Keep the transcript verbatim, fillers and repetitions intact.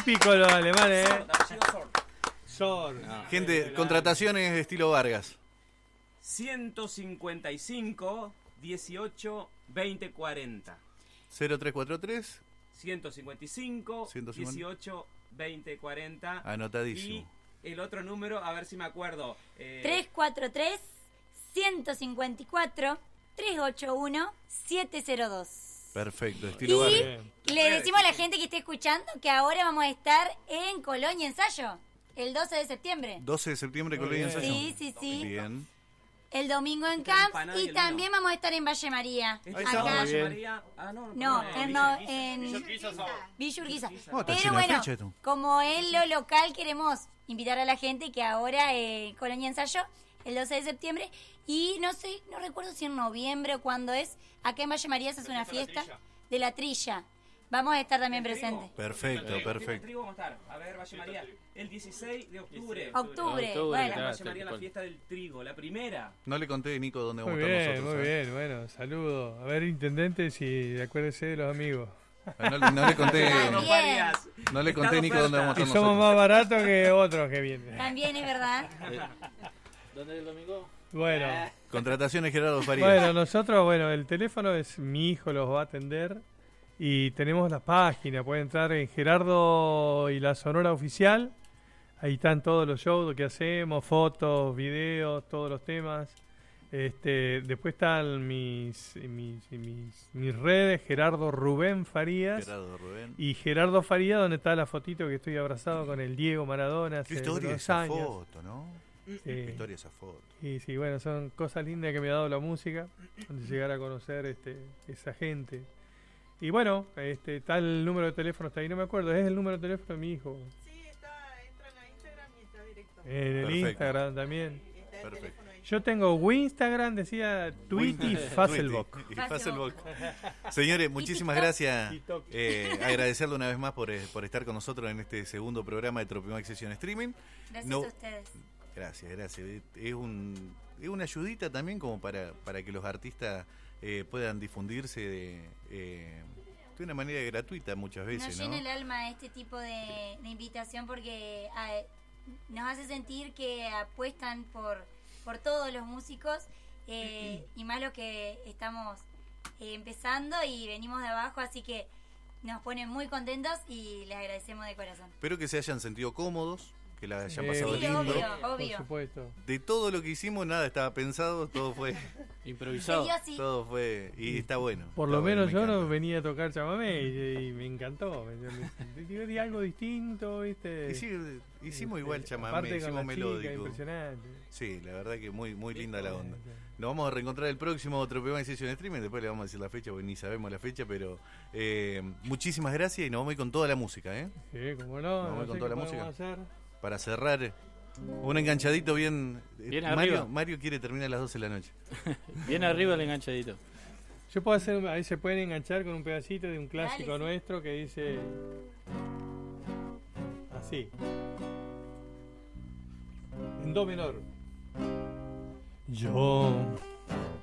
típico los alemanes, ¿eh? Sor. No. Gente, contrataciones de estilo Vargas. ciento cincuenta y cinco, dieciocho, veinte, cuarenta. cero tres cuatro tres. ciento cincuenta y cinco, dieciocho, veinte, cuarenta. Anotadísimo. Y el otro número, a ver si me acuerdo. Eh, tres cuatro tres, ciento cincuenta y cuatro, trescientos ochenta y uno, setecientos dos. Perfecto, estilo Vargas. Y le decimos a la gente que esté escuchando que ahora vamos a estar en Colonia Ensayo, el doce de septiembre. doce de septiembre, Colonia Ensayo. Sí, sí, sí. Bien. El domingo en Camp y también vamos a estar en Valle María. Acá. Valle María. Ah, no, no, no, en, no, en Villa Urquiza. Oh, Pero bueno, como es lo local, queremos invitar a la gente que ahora eh, Colonia Ensayo, el doce de septiembre, y no sé, no recuerdo si en noviembre o cuándo es, acá en Valle María se hace una fiesta de la trilla. Vamos a estar también presentes. Perfecto, perfecto. El vamos a estar. A ver, Valle María, el dieciséis de octubre. Octubre, octubre bueno. Claro, Valle María, la fiesta del trigo, la primera. No le conté, Nico, dónde Muy vamos a bien, estar nosotros. muy ¿eh? bien, bueno, saludo. A ver, intendente, si acuérdese de los amigos. No, le- no le conté, Bien. no le conté, Nico, dónde vamos a Y estar somos nosotros. más baratos que otros que vienen. También es verdad. ¿Dónde es el domingo? Bueno, Contrataciones Gerardo Farías. bueno, nosotros, bueno, el teléfono es mi hijo, los va a atender. Y tenemos la página, pueden entrar en Gerardo y la Sonora Oficial. Ahí están todos los shows que hacemos, fotos, videos, todos los temas. Este, después están mis, mis, mis, mis redes, Gerardo Rubén Farías. Gerardo Rubén. Y Gerardo Farías, donde está la fotito que estoy abrazado con el Diego Maradona hace Qué historia unos esa años. foto, ¿no? Sí. Qué historia esa foto. Y sí, bueno, son cosas lindas que me ha dado la música, de llegar a conocer este, esa gente. Y bueno, este, está el número de teléfono, está ahí, no me acuerdo, es el número de teléfono de mi hijo. Sí, está, entran a Instagram y está directo. En el Perfecto. Instagram también. Está el Perfecto. teléfono ahí. Yo tengo Winstagram, decía Tweety y Fasselbock. Y Fasselbock. Señores, muchísimas gracias. TikTok. Eh, agradecerle una vez más por, eh, por estar con nosotros en este segundo programa de Tropimax Sesión Streaming. Gracias No- a ustedes. Gracias, gracias. Es, un, es una ayudita también como para, para que los artistas eh, puedan difundirse de, eh, de una manera gratuita muchas veces, Nos ¿no? llena el alma este tipo de, de invitación porque ah, nos hace sentir que apuestan por, por todos los músicos eh, y más los que estamos eh, empezando y venimos de abajo, así que nos ponen muy contentos y les agradecemos de corazón. Espero que se hayan sentido cómodos, que la hayan Eh, pasado Sí, lindo. obvio, Por obvio. supuesto. De todo lo que hicimos, nada estaba pensado, todo fue, Improvisado. Se dio así. todo fue, y está bueno. Por está lo bueno, menos me yo no encanta. venía a tocar chamamé y, y me encantó. Me, me- digo, di algo distinto, ¿viste? Y sí, hicimos igual Este, chamamé, aparte con hicimos la chica, melódico. impresionante. Sí, la verdad que muy muy linda la onda. Nos vamos a reencontrar el próximo Tropimax Session Streaming, después le vamos a decir la fecha porque ni sabemos la fecha, pero eh, muchísimas gracias y nos vamos a ir con toda la música, ¿eh? Sí, como no, Vamos no con sé toda qué la podemos música. hacer. Para cerrar, un enganchadito bien... eh, Bien Mario, arriba. Mario quiere terminar a las doce de la noche. Bien arriba el enganchadito. Yo puedo hacer, ahí se pueden enganchar con un pedacito de un clásico Dale, sí. nuestro que dice así, en do menor. Yo